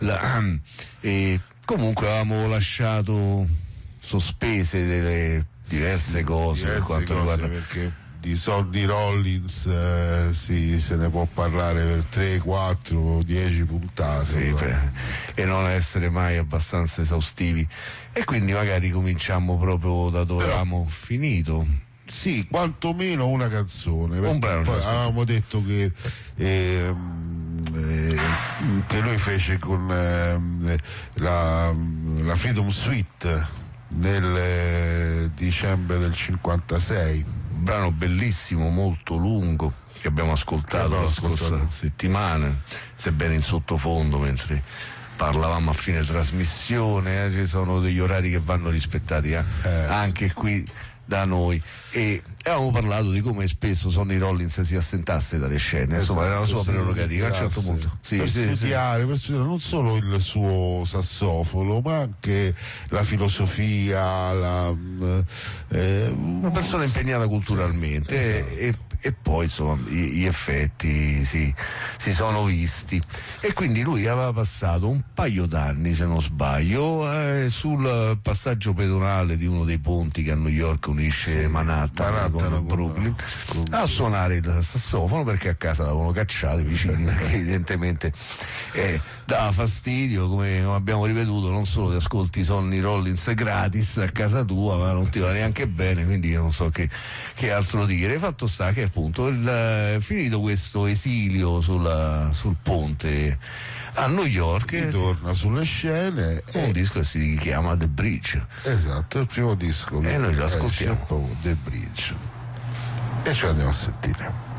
E comunque avevamo lasciato sospese delle diverse cose per quanto riguarda, perché di soldi Rollins se ne può parlare per 3, 4, 10 puntate, sì, e non essere mai abbastanza esaustivi, e quindi magari cominciamo proprio da dove avevamo finito. Sì, quantomeno una canzone, un brano. Poi avevamo detto che lui fece con la Freedom Suite nel dicembre del 56, un brano bellissimo, molto lungo, che abbiamo ascoltato la scorsa settimana, sebbene in sottofondo mentre parlavamo a fine trasmissione. Ci sono degli orari che vanno rispettati anche qui da noi, e avevamo parlato di come spesso Sonny Rollins si assentasse dalle scene, insomma era la sua prerogativa. A un certo punto per studiare non solo il suo sassofono, ma anche la filosofia, una persona impegnata culturalmente. Esatto. E poi insomma gli effetti si sono visti, e quindi lui aveva passato un paio d'anni, se non sbaglio, sul passaggio pedonale di uno dei ponti che a New York unisce Manhattan con Brooklyn, a suonare il sassofono, perché a casa l'avevano cacciato i vicini, perché evidentemente dava fastidio, come abbiamo ripetuto. Non solo ti ascolti Sonny Rollins gratis a casa tua, ma non ti va neanche bene, quindi io non so che altro dire. Fatto sta che appunto finito questo esilio sul ponte a New York, ritorna sulle scene un disco che si chiama The Bridge. Esatto, è il primo disco e noi lo ascoltiamo, The Bridge, e ce l'andiamo a sentire.